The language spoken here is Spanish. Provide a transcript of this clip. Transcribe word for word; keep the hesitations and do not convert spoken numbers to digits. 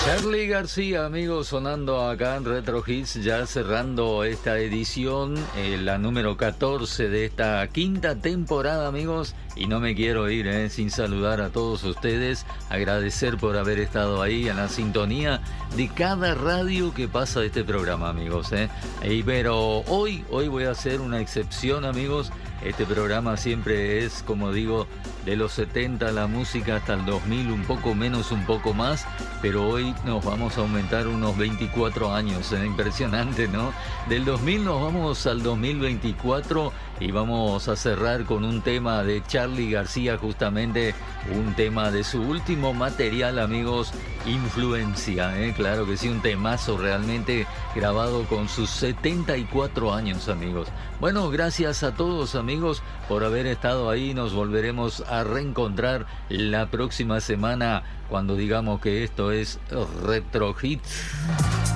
Charly García, amigos, sonando acá en Retro Hits, ya cerrando esta edición, eh, la número catorce de esta quinta temporada, amigos. Y no me quiero ir eh, sin saludar a todos ustedes, agradecer por haber estado ahí en la sintonía de cada radio que pasa este programa, amigos. Eh. Y, pero hoy, hoy voy a hacer una excepción, amigos. Este programa siempre es, como digo, de los setenta la música hasta el dos mil, un poco menos, un poco más, pero hoy nos vamos a aumentar unos veinticuatro años, ¿eh? Impresionante, ¿no? Del dos mil nos vamos al dos mil veinticuatro y vamos a cerrar con un tema de Charly García, justamente un tema de su último material, amigos, Influencia, ¿eh? Claro que sí, un temazo realmente grabado con sus setenta y cuatro años, amigos. Bueno, gracias a todos, amigos, por haber estado ahí. Nos volveremos a reencontrar la próxima semana cuando digamos que esto es Retro Hits.